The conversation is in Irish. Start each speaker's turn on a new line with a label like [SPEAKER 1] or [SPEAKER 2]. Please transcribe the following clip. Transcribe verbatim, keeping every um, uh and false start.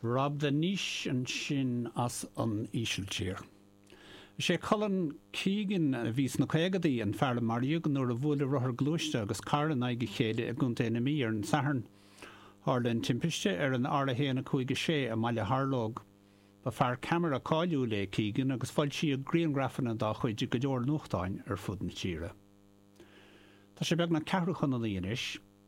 [SPEAKER 1] Rob the níis an sin as an ísiltír. sé Colin Keegan a vís na chéagadaí an fearla maríog nuair a bhfuil a ruthar glúiste agus caran aige chéile a gúnta na mí ar an saharn. Harlan timpiste ar an ála héana chuige sé a maiile Harlóg. Ba fear camera cáiliú le Keegan agus fáil si a gríongrafanna dá chuide go leor nuachtáin ar fud na tíre. Tá sé beag na ceathrúchan na líonis,